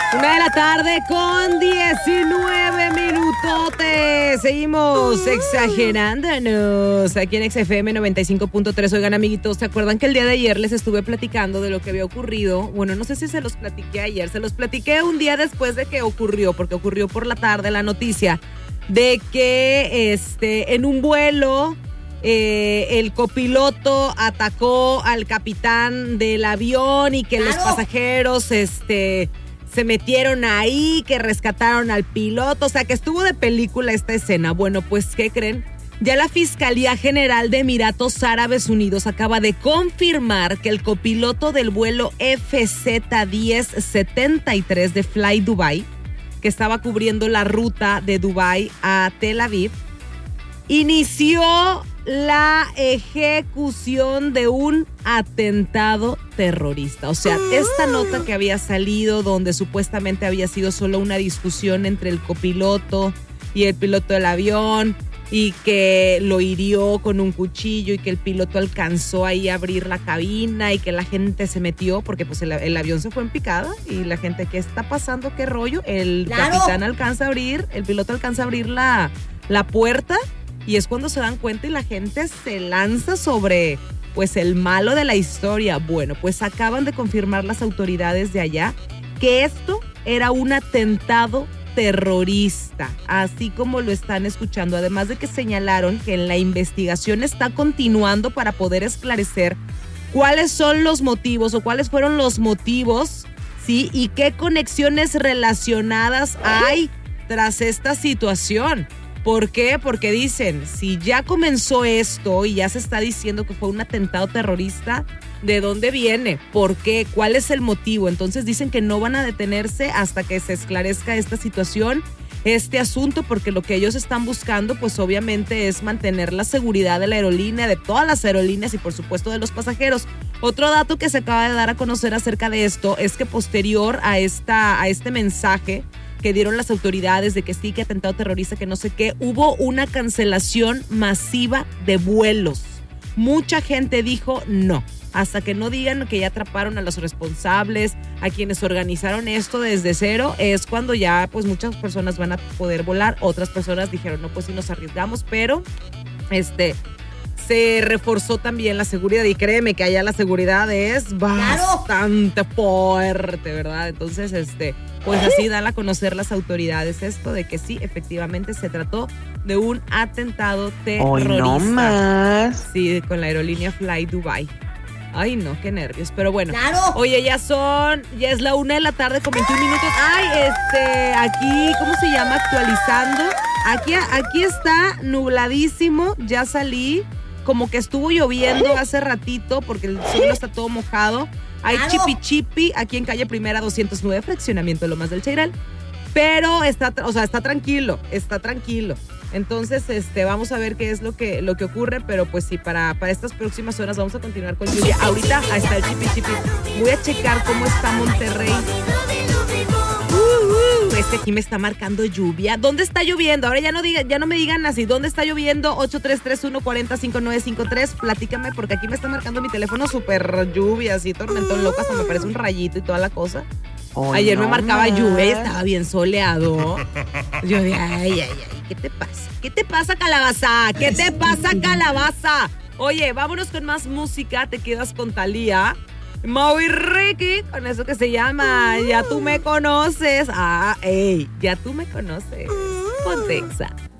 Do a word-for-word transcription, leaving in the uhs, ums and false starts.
Una de la tarde con diecinueve minutotes. Seguimos exagerándonos aquí en X F M noventa y cinco punto tres. Oigan, amiguitos, ¿se acuerdan que el día de ayer les estuve platicando de lo que había ocurrido? Bueno, no sé si se los platiqué ayer. Se los platiqué un día después de que ocurrió, porque ocurrió por la tarde la noticia de que este, en un vuelo eh, el copiloto atacó al capitán del avión y que claro. los pasajeros... este se metieron ahí, que rescataron al piloto, o sea, que estuvo de película esta escena. Bueno, pues, ¿qué creen? Ya la Fiscalía General de Emiratos Árabes Unidos acaba de confirmar que el copiloto del vuelo F Z diez setenta y tres de Fly Dubai, que estaba cubriendo la ruta de Dubai a Tel Aviv, inició la ejecución de un atentado terrorista. O sea, esta nota que había salido donde supuestamente había sido solo una discusión entre el copiloto y el piloto del avión y que lo hirió con un cuchillo y que el piloto alcanzó ahí a abrir la cabina y que la gente se metió porque pues el, el avión se fue en picada y la gente, ¿qué está pasando? ¿Qué rollo? El claro. capitán alcanza a abrir, el piloto alcanza a abrir la, la puerta. Y es cuando se dan cuenta y la gente se lanza sobre, pues, el malo de la historia. Bueno, pues acaban de confirmar las autoridades de allá que esto era un atentado terrorista, así como lo están escuchando. Además de que señalaron que la investigación está continuando para poder esclarecer cuáles son los motivos o cuáles fueron los motivos, ¿sí? Y qué conexiones relacionadas hay tras esta situación. ¿Por qué? Porque dicen, si ya comenzó esto y ya se está diciendo que fue un atentado terrorista, ¿de dónde viene? ¿Por qué? ¿Cuál es el motivo? Entonces dicen que no van a detenerse hasta que se esclarezca esta situación, este asunto, porque lo que ellos están buscando, pues obviamente es mantener la seguridad de la aerolínea, de todas las aerolíneas y por supuesto de los pasajeros. Otro dato que se acaba de dar a conocer acerca de esto es que posterior a, esta, a este mensaje que dieron las autoridades de que sí, que atentado terrorista, que no sé qué, hubo una cancelación masiva de vuelos. Mucha gente dijo no, hasta que no digan que ya atraparon a los responsables, a quienes organizaron esto desde cero, es cuando ya pues muchas personas van a poder volar. Otras personas dijeron no, pues sí nos arriesgamos, pero este... se reforzó también la seguridad y créeme que allá la seguridad es bastante claro. fuerte, ¿verdad? Entonces, este, pues así dan a conocer las autoridades esto de que sí, efectivamente se trató de un atentado terrorista. Hoy no más. Sí, con la aerolínea Fly Dubai. Ay, no, qué nervios. Pero bueno, claro. Oye, ya son, ya es la una de la tarde con veintiún minutos. Ay, este, aquí, ¿cómo se llama? Actualizando. Aquí, aquí está nubladísimo, ya salí. Como que estuvo lloviendo hace ratito porque el suelo está todo mojado. Hay claro. chipi chipi aquí en calle Primera doscientos nueve, fraccionamiento Lomas del Cheiral. Pero está, o sea, está tranquilo, está tranquilo. Entonces, este, vamos a ver qué es lo que, lo que ocurre, pero pues sí, para, para estas próximas horas vamos a continuar con lluvia. Ahorita ahí está el chipi chipi. Voy a checar cómo está Monterrey. Uh, uh, este aquí me está marcando lluvia. ¿Dónde está lloviendo? Ahora ya no diga, ya no me digan así. ¿Dónde está lloviendo? ocho tres tres uno cuatro cero cinco nueve cinco tres. Platícame, porque aquí me está marcando mi teléfono súper lluvia, así, tormentón loco, hasta me parece un rayito y toda la cosa. Oh, Ayer no me marcaba más. lluvia y estaba bien soleado. Yo dije, ay, ay, ay, ¿qué te pasa? ¿Qué te pasa, calabaza? ¿Qué te pasa, calabaza? Oye, vámonos con más música. Te quedas con Thalía, Mau y Ricky, con eso que se llama Ya tú me conoces. Ah, ey, ya tú me conoces. Ponte Exa.